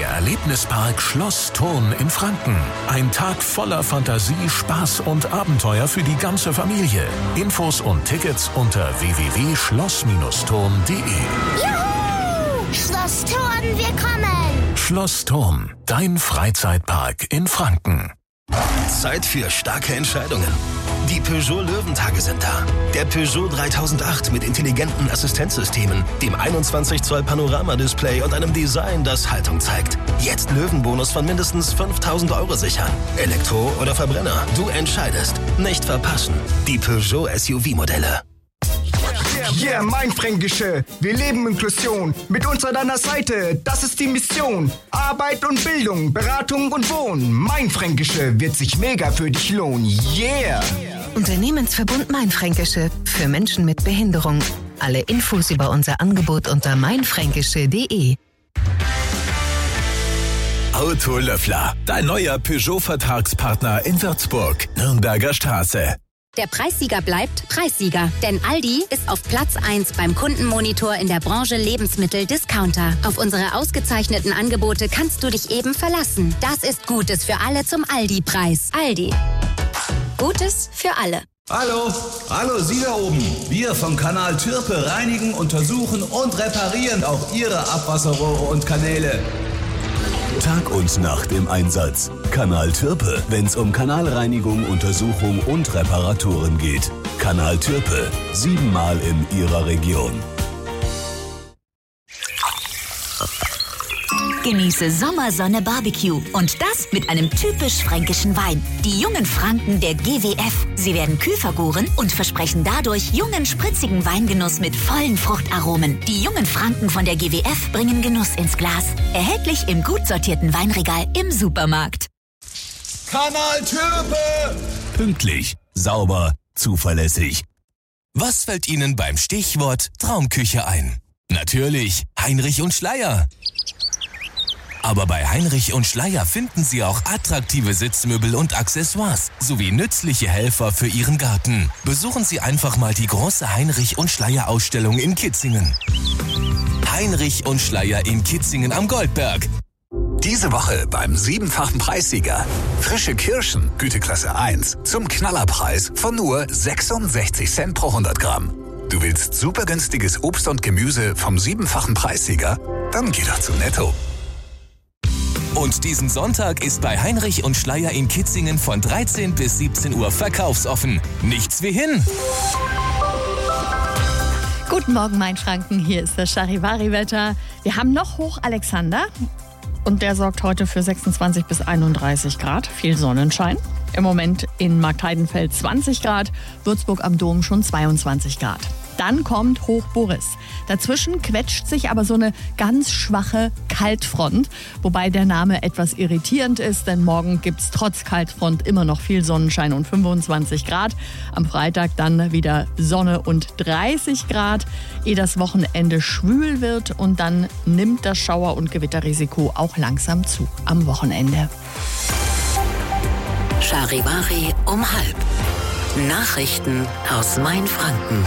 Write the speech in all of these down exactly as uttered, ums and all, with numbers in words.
Erlebnispark Schloss Thurn in Franken. Ein Tag voller Fantasie, Spaß und Abenteuer für die ganze Familie. Infos und Tickets unter w w w punkt schloss thurn punkt d e. Juhu! Schloss Thurn, wir kommen! Schloss Thurn, dein Freizeitpark in Franken. Zeit für starke Entscheidungen. Die Peugeot Löwentage sind da. Der Peugeot dreitausendacht mit intelligenten Assistenzsystemen, dem einundzwanzig Zoll Panoramadisplay und einem Design, das Haltung zeigt. Jetzt Löwenbonus von mindestens fünftausend Euro sichern. Elektro oder Verbrenner, du entscheidest. Nicht verpassen. Die Peugeot S U V-Modelle. Yeah, Mainfränkische, wir leben Inklusion. Mit uns an deiner Seite, das ist die Mission. Arbeit und Bildung, Beratung und Wohnen. Mainfränkische wird sich mega für dich lohnen. Yeah! Unternehmensverbund Mainfränkische für Menschen mit Behinderung. Alle Infos über unser Angebot unter mainfränkische punkt d e. Autolöffler, dein neuer Peugeot-Vertragspartner in Würzburg, Nürnberger Straße. Der Preissieger bleibt Preissieger, denn Aldi ist auf Platz eins beim Kundenmonitor in der Branche Lebensmittel-Discounter. Auf unsere ausgezeichneten Angebote kannst du dich eben verlassen. Das ist Gutes für alle zum Aldi-Preis. Aldi. Gutes für alle. Hallo, hallo Sie da oben. Wir vom Kanal Türpe reinigen, untersuchen und reparieren auch Ihre Abwasserrohre und Kanäle. Tag und Nacht im Einsatz. Kanal Türpe, wenn's um Kanalreinigung, Untersuchung und Reparaturen geht. Kanal Türpe, siebenmal in Ihrer Region. Genieße Sommersonne Barbecue und das mit einem typisch fränkischen Wein. Die jungen Franken der G W F. Sie werden kühl vergoren und versprechen dadurch jungen, spritzigen Weingenuss mit vollen Fruchtaromen. Die jungen Franken von der G W F bringen Genuss ins Glas. Erhältlich im gut sortierten Weinregal im Supermarkt. Kanal Türpe! Pünktlich, sauber, zuverlässig. Was fällt Ihnen beim Stichwort Traumküche ein? Natürlich Heinrich und Schleyer. Aber bei Heinrich und Schleyer finden Sie auch attraktive Sitzmöbel und Accessoires sowie nützliche Helfer für Ihren Garten. Besuchen Sie einfach mal die große Heinrich und Schleyer Ausstellung in Kitzingen. Heinrich und Schleyer in Kitzingen am Goldberg. Diese Woche beim siebenfachen Preissieger. Frische Kirschen, Güteklasse eins, zum Knallerpreis von nur sechsundsechzig Cent pro hundert Gramm. Du willst super günstiges Obst und Gemüse vom siebenfachen Preissieger? Dann geh doch zu Netto. Und diesen Sonntag ist bei Heinrich und Schleyer in Kitzingen von dreizehn bis siebzehn Uhr verkaufsoffen. Nichts wie hin! Guten Morgen, Mainfranken. Hier ist das Charivari-Wetter. Wir haben noch Hoch Alexander und der sorgt heute für sechsundzwanzig bis einunddreißig Grad. Viel Sonnenschein. Im Moment in Marktheidenfeld zwanzig Grad, Würzburg am Dom schon zweiundzwanzig Grad. Dann kommt Hoch Boris. Dazwischen quetscht sich aber so eine ganz schwache Kaltfront, wobei der Name etwas irritierend ist, denn morgen gibt es trotz Kaltfront immer noch viel Sonnenschein und fünfundzwanzig Grad. Am Freitag dann wieder Sonne und dreißig Grad, ehe das Wochenende schwül wird und dann nimmt das Schauer- und Gewitterrisiko auch langsam zu am Wochenende. Charivari um halb. Nachrichten aus Mainfranken.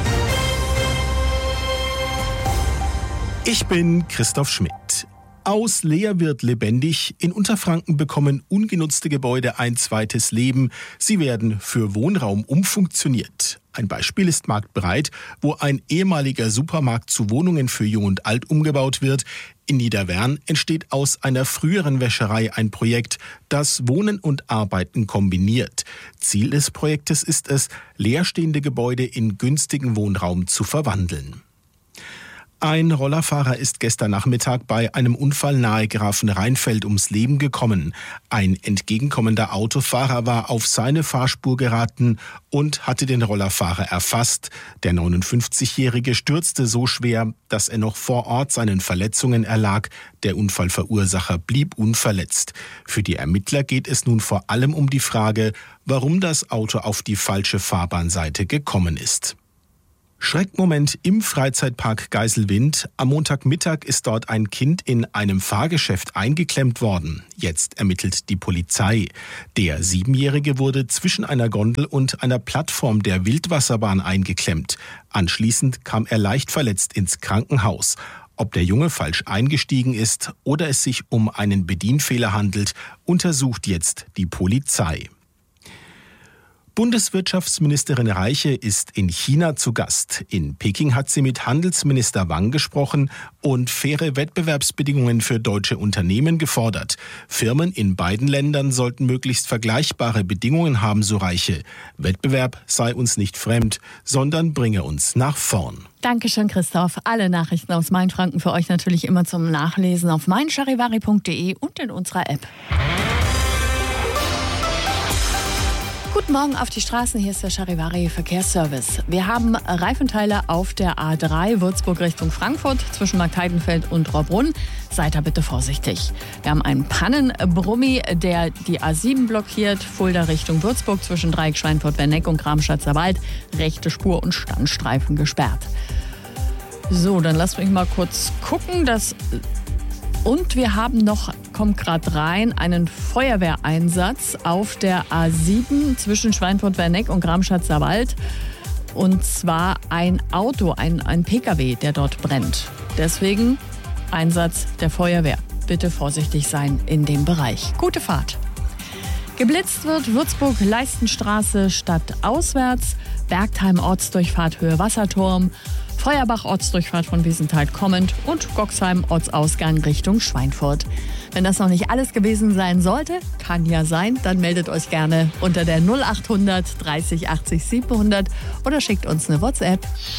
Ich bin Christoph Schmidt. Aus leer wird lebendig. In Unterfranken bekommen ungenutzte Gebäude ein zweites Leben. Sie werden für Wohnraum umfunktioniert. Ein Beispiel ist Marktbreit, wo ein ehemaliger Supermarkt zu Wohnungen für Jung und Alt umgebaut wird. In Niederwern entsteht aus einer früheren Wäscherei ein Projekt, das Wohnen und Arbeiten kombiniert. Ziel des Projektes ist es, leerstehende Gebäude in günstigen Wohnraum zu verwandeln. Ein Rollerfahrer ist gestern Nachmittag bei einem Unfall nahe Grafenrheinfeld ums Leben gekommen. Ein entgegenkommender Autofahrer war auf seine Fahrspur geraten und hatte den Rollerfahrer erfasst. Der neunundfünfzigjährige stürzte so schwer, dass er noch vor Ort seinen Verletzungen erlag. Der Unfallverursacher blieb unverletzt. Für die Ermittler geht es nun vor allem um die Frage, warum das Auto auf die falsche Fahrbahnseite gekommen ist. Schreckmoment im Freizeitpark Geiselwind. Am Montagmittag ist dort ein Kind in einem Fahrgeschäft eingeklemmt worden. Jetzt ermittelt die Polizei. Der Siebenjährige wurde zwischen einer Gondel und einer Plattform der Wildwasserbahn eingeklemmt. Anschließend kam er leicht verletzt ins Krankenhaus. Ob der Junge falsch eingestiegen ist oder es sich um einen Bedienfehler handelt, untersucht jetzt die Polizei. Bundeswirtschaftsministerin Reiche ist in China zu Gast. In Peking hat sie mit Handelsminister Wang gesprochen und faire Wettbewerbsbedingungen für deutsche Unternehmen gefordert. Firmen in beiden Ländern sollten möglichst vergleichbare Bedingungen haben, so Reiche. Wettbewerb sei uns nicht fremd, sondern bringe uns nach vorn. Dankeschön, Christoph. Alle Nachrichten aus Mainfranken für euch natürlich immer zum Nachlesen auf mein charivari punkt de und in unserer App. Guten Morgen auf die Straßen, hier ist der Charivari Verkehrsservice. Wir haben Reifenteile auf der A drei Würzburg Richtung Frankfurt zwischen Marktheidenfeld und Rohrbrunn. Seid da bitte vorsichtig. Wir haben einen Pannenbrummi, der die A sieben blockiert, Fulda Richtung Würzburg zwischen Dreieck Schweinfurt-Werneck und Gramstadter Wald. Rechte Spur und Standstreifen gesperrt. So, dann lasst mich mal kurz gucken, dass... Und wir haben noch, kommt gerade rein, einen Feuerwehreinsatz auf der A sieben zwischen Schweinfurt-Werneck und Gramstadter Wald. Und zwar ein Auto, ein, ein Pkw, der dort brennt. Deswegen Einsatz der Feuerwehr. Bitte vorsichtig sein in dem Bereich. Gute Fahrt. Geblitzt wird Würzburg-Leistenstraße stadtauswärts, Bergheim Ortsdurchfahrt Höhe Wasserturm, Feuerbach Ortsdurchfahrt von Wiesenthal kommend und Goxheim Ortsausgang Richtung Schweinfurt. Wenn das noch nicht alles gewesen sein sollte, kann ja sein, dann meldet euch gerne unter der null achthundert dreißig achtzig siebenhundert oder schickt uns eine WhatsApp.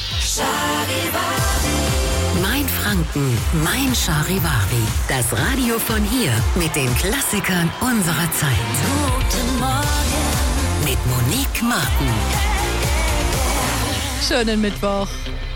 Mein Franken, mein Charivari. Das Radio von hier mit den Klassikern unserer Zeit. Guten Morgen mit Monique Martin. Schönen Mittwoch.